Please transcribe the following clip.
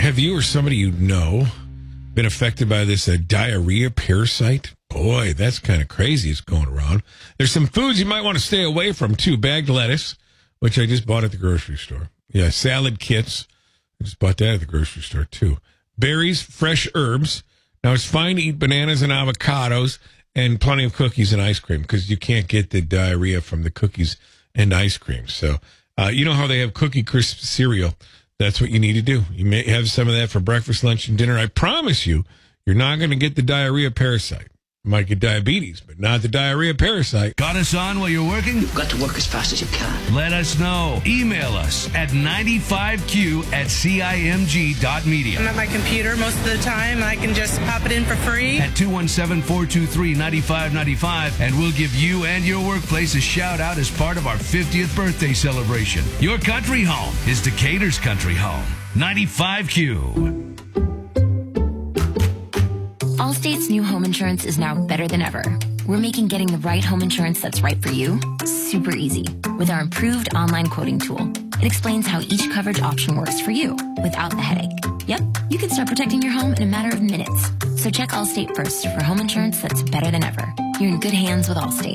Have you or somebody you know been affected by this diarrhea parasite? Boy, that's kind of crazy. It's going around. There's some foods you might want to stay away from, too. Bagged lettuce, which I just bought at the grocery store. Yeah, salad kits. I just bought that at the grocery store, too. Berries, fresh herbs. Now, it's fine to eat bananas and avocados and plenty of cookies and ice cream because you can't get the diarrhea from the cookies and ice cream. So, you know how they have Cookie Crisp cereal? That's what you need to do. You may have some of that for breakfast, lunch, and dinner. I promise you, you're not going to get the diarrhea parasite. You might get diabetes, but not the diarrhea parasite. Got us on while you're working? You've got to work as fast as you can. Let us know. Email us at 95q@cimg.media. I'm at my computer most of the time. I can just pop it in for free. At 217-423-9595, and we'll give you and your workplace a shout out as part of our 50th birthday celebration. Your country home is Decatur's country home. 95Q. Allstate's new home insurance is now better than ever. We're making getting the right home insurance that's right for you super easy with our improved online quoting tool. It explains how each coverage option works for you without the headache. Yep, you can start protecting your home in a matter of minutes. So check Allstate first for home insurance that's better than ever. You're in good hands with Allstate.